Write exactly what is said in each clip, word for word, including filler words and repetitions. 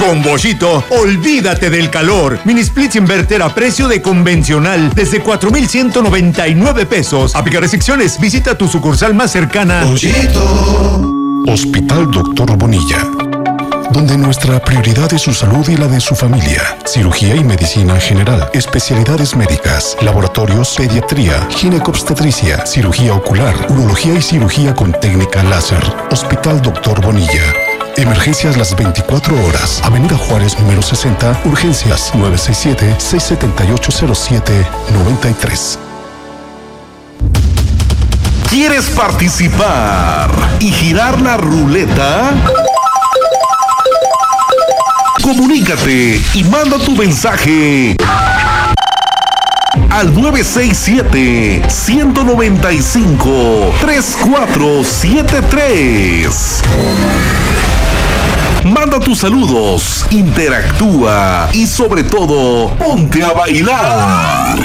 Con Boschito, olvídate del calor. Mini splits inverter a precio de convencional desde cuatro mil ciento noventa y nueve pesos. Aplica restricciones. Visita tu sucursal más cercana. Boschito. Hospital Doctor Bonilla, donde nuestra prioridad es su salud y la de su familia. Cirugía y medicina general, especialidades médicas, laboratorios, pediatría, ginecobstetricia, cirugía ocular, urología y cirugía con técnica láser. Hospital Doctor Bonilla. Emergencias las veinticuatro horas. Avenida Juárez número sesenta, urgencias nueve seis siete, seis siete ocho, cero siete nueve tres. ¿Quieres participar y girar la ruleta? Comunícate y manda tu mensaje al nueve seis siete, uno nueve cinco, tres cuatro siete tres. Manda tus saludos, interactúa y sobre todo, ponte a bailar.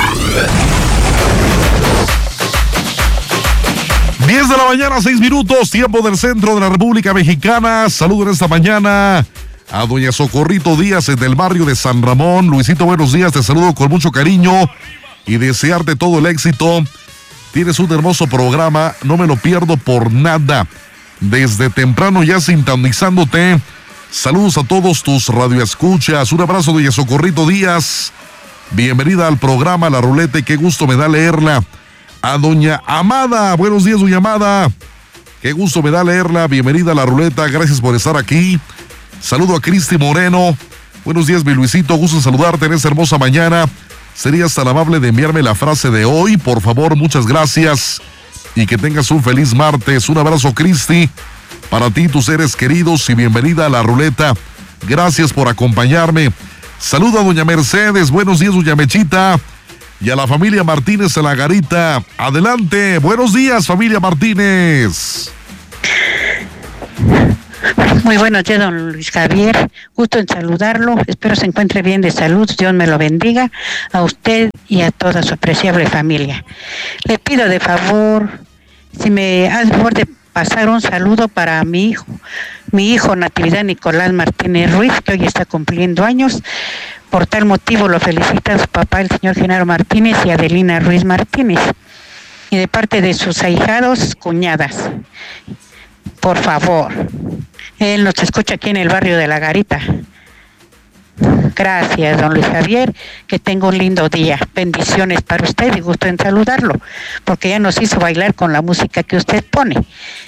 diez de la mañana, seis minutos, tiempo del centro de la República Mexicana. Saludo en esta mañana a doña Socorrito Díaz en el barrio de San Ramón. Luisito, buenos días, te saludo con mucho cariño y desearte todo el éxito. Tienes un hermoso programa, no me lo pierdo por nada. Desde temprano ya sintonizándote. Saludos a todos tus radioescuchas. Un abrazo, doña Socorrito Díaz. Bienvenida al programa La Ruleta y qué gusto me da leerla. A doña Amada, buenos días, doña Amada. Qué gusto me da leerla. Bienvenida a La Ruleta, gracias por estar aquí. Saludo a Cristi Moreno. Buenos días, mi Luisito, gusto en saludarte en esta hermosa mañana. ¿Serías tan amable de enviarme la frase de hoy? Por favor, muchas gracias. Y que tengas un feliz martes. Un abrazo, Cristi, para ti, tus seres queridos, y bienvenida a La Ruleta. Gracias por acompañarme. Saludo a doña Mercedes. Buenos días, doña Mechita. Y a la familia Martínez en la garita. Adelante. Buenos días, familia Martínez. Muy buenos días, don Luis Javier. Gusto en saludarlo. Espero se encuentre bien de salud. Dios me lo bendiga a usted y a toda su apreciable familia. Le pido de favor, si me hace favor de pasar un saludo para mi hijo, mi hijo Natividad Nicolás Martínez Ruiz, que hoy está cumpliendo años. Por tal motivo lo felicita a su papá, el señor Genaro Martínez, y Adelina Ruiz Martínez. Y de parte de sus ahijados, cuñadas. Por favor. Él nos escucha aquí en el barrio de La Garita. Gracias, don Luis Javier. Que tenga un lindo día. Bendiciones para usted y gusto en saludarlo, porque ya nos hizo bailar con la música que usted pone.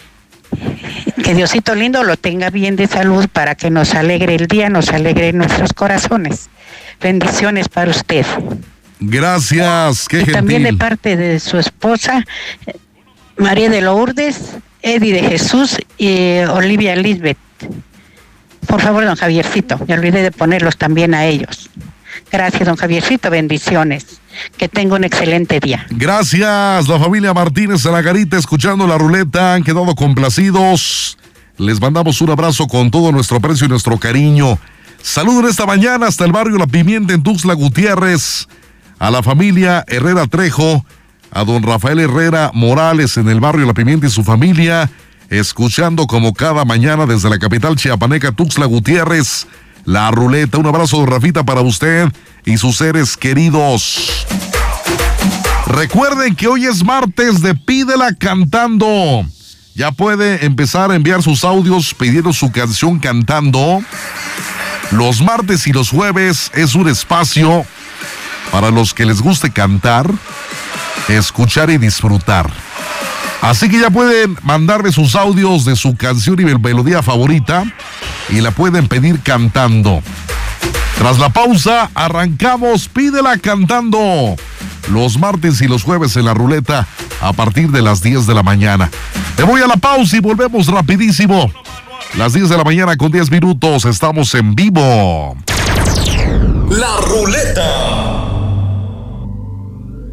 Que Diosito lindo lo tenga bien de salud para que nos alegre el día, nos alegre nuestros corazones. Bendiciones para usted. Gracias, qué y gentil. También de parte de su esposa, María de Lourdes, Eddie de Jesús y Olivia Lisbeth. Por favor, don Javiercito, me olvidé de ponerlos también a ellos. Gracias, don Javiercito, bendiciones. Que tenga un excelente día. Gracias, la familia Martínez en la garita, escuchando La Ruleta, han quedado complacidos. Les mandamos un abrazo con todo nuestro aprecio y nuestro cariño. Saludo en esta mañana hasta el barrio La Pimienta en Tuxtla Gutiérrez, a la familia Herrera Trejo, a don Rafael Herrera Morales en el barrio La Pimienta y su familia, escuchando como cada mañana desde la capital chiapaneca Tuxtla Gutiérrez, La Ruleta. Un abrazo, don Rafita, para usted y sus seres queridos. Recuerden que hoy es martes de Pídela Cantando. Ya puede empezar a enviar sus audios pidiendo su canción cantando. Los martes y los jueves es un espacio para los que les guste cantar, escuchar y disfrutar. Así que ya pueden mandarme sus audios de su canción y melodía favorita y la pueden pedir cantando. Tras la pausa, arrancamos Pídela Cantando. Los martes y los jueves en La Ruleta a partir de las diez de la mañana. Me voy a la pausa y volvemos rapidísimo. Las diez de la mañana con diez minutos, estamos en vivo. La Ruleta.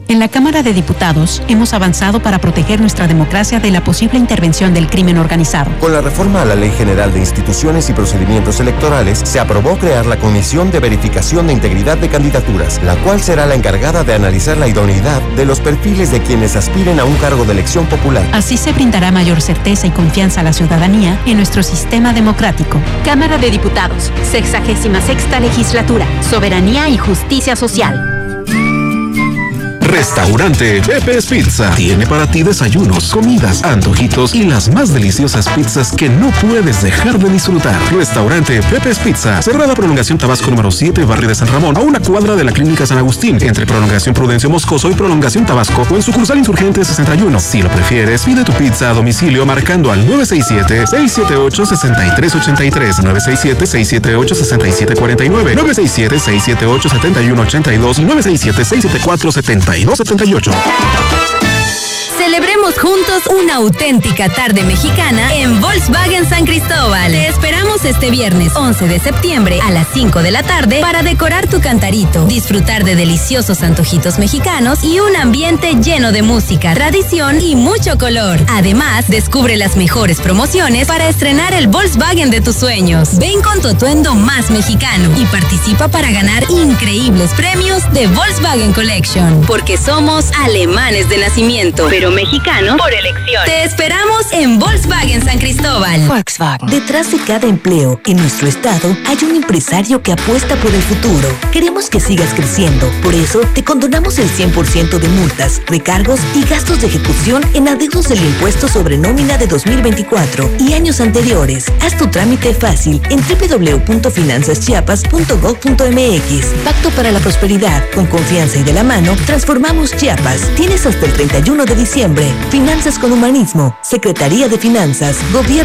En la Cámara de Diputados hemos avanzado para proteger nuestra democracia de la posible intervención del crimen organizado. Con la reforma a la Ley General de Instituciones y Procedimientos Electorales, se aprobó crear la Comisión de Verificación de Integridad de Candidaturas, la cual será la encargada de analizar la idoneidad de los perfiles de quienes aspiren a un cargo de elección popular. Así se brindará mayor certeza y confianza a la ciudadanía en nuestro sistema democrático. Cámara de Diputados, sexagésima sexta legislatura, soberanía y justicia social. Restaurante Pepe's Pizza tiene para ti desayunos, comidas, antojitos y las más deliciosas pizzas que no puedes dejar de disfrutar. Restaurante Pepe's Pizza, Sagrada Prolongación Tabasco número siete, Barrio de San Ramón, a una cuadra de la Clínica San Agustín, entre Prolongación Prudencio Moscoso y Prolongación Tabasco, o en sucursal Insurgente sesenta y uno. Si lo prefieres, pide tu pizza a domicilio marcando al nueve seis siete, seis siete ocho, seis tres ocho tres, nueve seis siete, seis siete ocho, seis siete cuatro nueve, nueve seis siete, seis siete ocho, siete uno ocho dos y nueve seis siete, seis siete cuatro, siete dos siete ocho. Celebremos juntos una auténtica tarde mexicana en Volkswagen San Cristóbal. Te esperamos este viernes once de septiembre a las cinco de la tarde para decorar tu cantarito, disfrutar de deliciosos antojitos mexicanos y un ambiente lleno de música, tradición y mucho color. Además, descubre las mejores promociones para estrenar el Volkswagen de tus sueños. Ven con tu atuendo más mexicano y participa para ganar increíbles premios de Volkswagen Collection. Porque somos alemanes de nacimiento, pero mexicano por elección. Te esperamos en Volkswagen San Cristóbal. Volkswagen. Detrás de cada empleo en nuestro estado hay un empresario que apuesta por el futuro. Queremos que sigas creciendo. Por eso te condonamos el cien por ciento de multas, recargos y gastos de ejecución en adeudos del impuesto sobre nómina de dos mil veinticuatro y años anteriores. Haz tu trámite fácil en doble u doble u doble u punto finanzas chiapas punto gob punto eme equis. Pacto para la prosperidad. Con confianza y de la mano, transformamos Chiapas. Tienes hasta el treinta y uno de diciembre. Finanzas con humanismo. Secretaría de Finanzas. Gobierno